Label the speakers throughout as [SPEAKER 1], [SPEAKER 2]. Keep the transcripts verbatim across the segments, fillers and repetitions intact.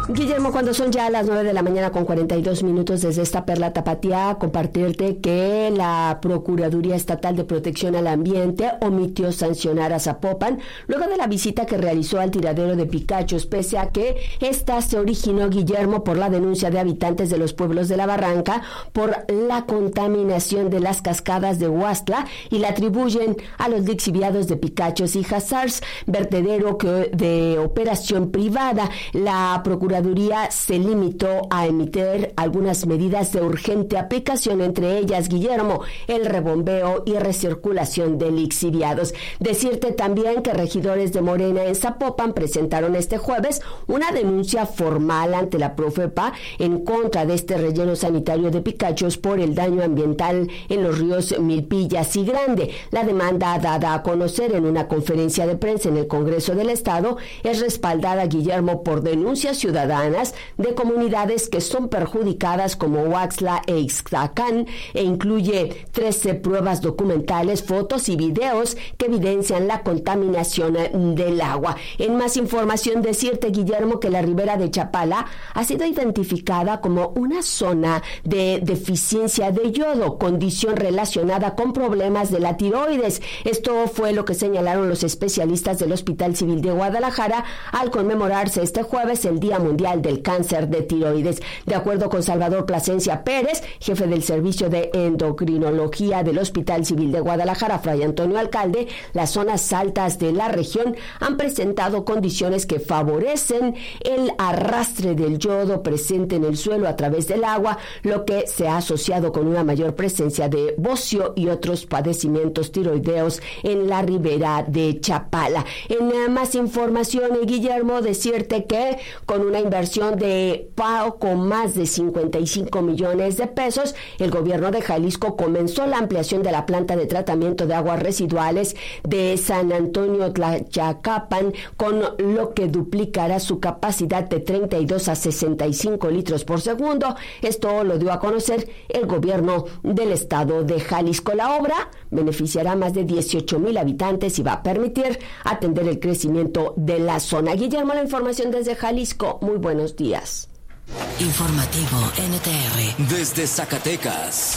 [SPEAKER 1] Guillermo, cuando son ya las nueve de la mañana con cuarenta y dos minutos desde esta Perla Tapatía, compartirte que la Procuraduría Estatal de Protección al Ambiente omitió sancionar a Zapopan luego de la visita que realizó al tiradero de Picachos, pese a que esta se originó, Guillermo, por la denuncia de habitantes de los pueblos de la Barranca por la contaminación de las cascadas de Huastla y la atribuyen a los lixiviados de Picachos y Hazars, vertedero que de operación privada. La Procuraduría se limitó a emitir algunas medidas de urgente aplicación, entre ellas, Guillermo, el rebombeo y recirculación de lixiviados. Decirte también que regidores de Morena en Zapopan presentaron este jueves una denuncia formal ante la Profepa en contra de este relleno sanitario de Picachos por el daño ambiental en los ríos Milpillas y Grande. La demanda dada a conocer en una conferencia de prensa en el Congreso del Estado es respaldada, Guillermo, por denuncias ciudadanas de comunidades que son perjudicadas como Huaxla e Ixtacán, e incluye trece pruebas documentales, fotos y videos que evidencian la contaminación del agua. En más información, decirte, Guillermo, que la ribera de Chapala ha sido identificada como una zona de deficiencia de yodo, condición relacionada con problemas de la tiroides. Esto fue lo que señalaron los especialistas del Hospital Civil de Guadalajara al conmemorarse este jueves el Día Mundial del Cáncer de Tiroides. De acuerdo con Salvador Plasencia Pérez, jefe del Servicio de Endocrinología del Hospital Civil de Guadalajara, Fray Antonio Alcalde, las zonas altas de la región han presentado condiciones que favorecen el arrastre del yodo presente en el suelo a través del agua, lo que se ha asociado con una mayor presencia de bocio y otros padecimientos tiroideos en la ribera de Chapala. En más información, Guillermo, decirte que con una inversión de poco más de cincuenta y cinco millones de pesos, el gobierno de Jalisco comenzó la ampliación de la planta de tratamiento de aguas residuales de San Antonio Tlayacapan, con lo que duplicará su capacidad de treinta y dos a sesenta y cinco litros por segundo. Esto lo dio a conocer el gobierno del estado de Jalisco. La obra beneficiará a más de dieciocho mil habitantes y va a permitir atender el crecimiento de la zona. Guillermo, la información desde Jalisco. Muy buenos días.
[SPEAKER 2] Informativo N T R desde Zacatecas.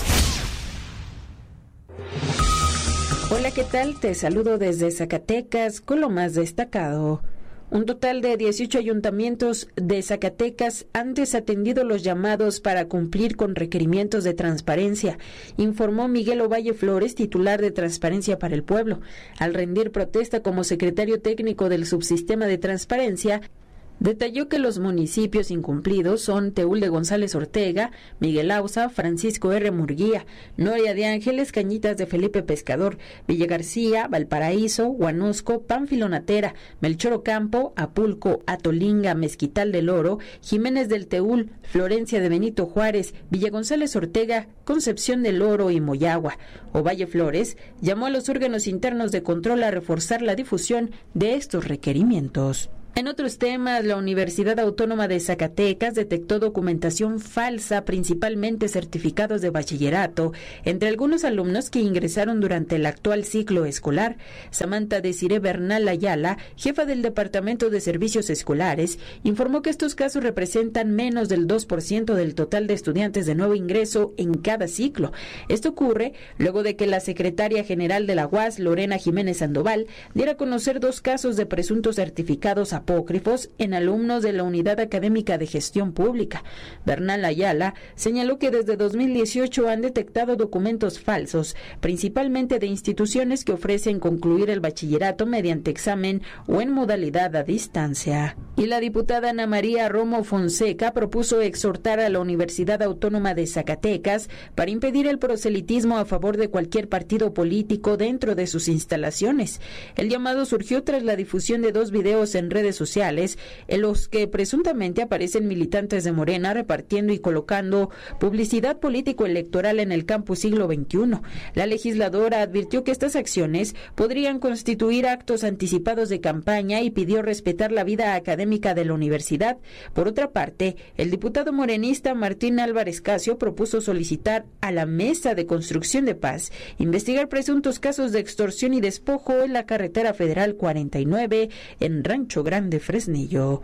[SPEAKER 3] Hola, ¿qué tal? Te saludo desde Zacatecas con lo más destacado. Un total de dieciocho ayuntamientos de Zacatecas han desatendido los llamados para cumplir con requerimientos de transparencia, informó Miguel Ovalle Flores, titular de Transparencia para el Pueblo, al rendir protesta como secretario técnico del subsistema de transparencia. Detalló que los municipios incumplidos son Teúl de González Ortega, Miguel Auza, Francisco R. Murguía, Noria de Ángeles, Cañitas de Felipe Pescador, Villa García, Valparaíso, Huanusco, Pánfilo Natera, Melchor Ocampo, Apulco, Atolinga, Mezquital del Oro, Jiménez del Teúl, Florencia de Benito Juárez, Villa González Ortega, Concepción del Oro y Moyagua. Ovalle Flores llamó a los órganos internos de control a reforzar la difusión de estos requerimientos. En otros temas, la Universidad Autónoma de Zacatecas detectó documentación falsa, principalmente certificados de bachillerato, entre algunos alumnos que ingresaron durante el actual ciclo escolar. Samantha Desiree Bernal Ayala, jefa del Departamento de Servicios Escolares, informó que estos casos representan menos del dos por ciento del total de estudiantes de nuevo ingreso en cada ciclo. Esto ocurre luego de que la secretaria general de la U A S, Lorena Jiménez Sandoval, diera a conocer dos casos de presuntos certificados a apócrifos en alumnos de la Unidad Académica de Gestión Pública. Bernal Ayala señaló que desde dos mil dieciocho han detectado documentos falsos, principalmente de instituciones que ofrecen concluir el bachillerato mediante examen o en modalidad a distancia. Y la diputada Ana María Romo Fonseca propuso exhortar a la Universidad Autónoma de Zacatecas para impedir el proselitismo a favor de cualquier partido político dentro de sus instalaciones. El llamado surgió tras la difusión de dos videos en redes sociales en los que presuntamente aparecen militantes de Morena repartiendo y colocando publicidad político-electoral en el campus Siglo veintiuno. La legisladora advirtió que estas acciones podrían constituir actos anticipados de campaña y pidió respetar la vida académica de la universidad. Por otra parte, el diputado morenista Martín Álvarez Casio propuso solicitar a la Mesa de Construcción de Paz investigar presuntos casos de extorsión y despojo en la carretera federal cuarenta y nueve en Rancho Grande, Fresnillo.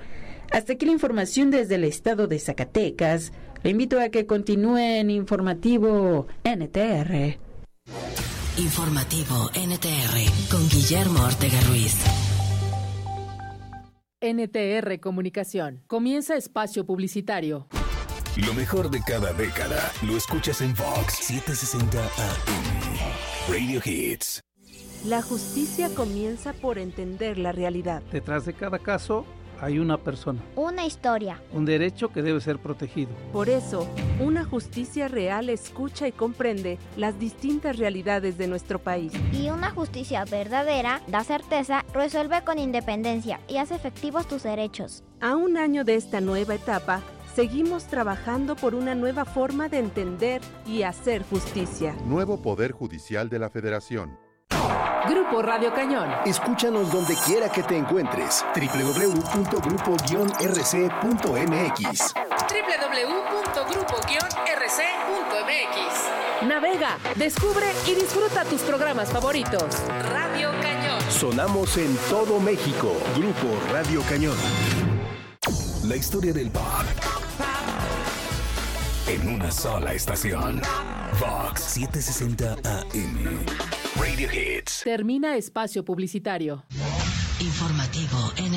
[SPEAKER 3] Hasta aquí la información desde el estado de Zacatecas. Le invito a que continúe en Informativo N T R.
[SPEAKER 2] Informativo N T R con Guillermo Ortega Ruiz.
[SPEAKER 4] N T R Comunicación. Comienza espacio publicitario.
[SPEAKER 5] Lo mejor de cada década lo escuchas en Vox setecientos sesenta A M. Radio Hits.
[SPEAKER 6] La justicia comienza por entender la realidad.
[SPEAKER 7] Detrás de cada caso hay una persona.
[SPEAKER 8] Una historia.
[SPEAKER 7] Un derecho que debe ser protegido.
[SPEAKER 6] Por eso, una justicia real escucha y comprende las distintas realidades de nuestro país.
[SPEAKER 8] Y una justicia verdadera da certeza, resuelve con independencia y hace efectivos tus derechos.
[SPEAKER 6] A un año de esta nueva etapa, seguimos trabajando por una nueva forma de entender y hacer justicia.
[SPEAKER 9] Nuevo Poder Judicial de la Federación.
[SPEAKER 4] Grupo Radio Cañón.
[SPEAKER 5] Escúchanos donde quiera que te encuentres. doble u doble u doble u punto grupo guion r c punto m x.
[SPEAKER 4] doble u doble u doble u punto grupo guion r c punto m x. Navega, descubre y disfruta tus programas favoritos. Radio Cañón.
[SPEAKER 5] Sonamos en todo México. Grupo Radio Cañón. La historia del pop. En una sola estación. Vox setecientos sesenta A M. Radio Hits.
[SPEAKER 4] Termina espacio publicitario.
[SPEAKER 2] Informativo N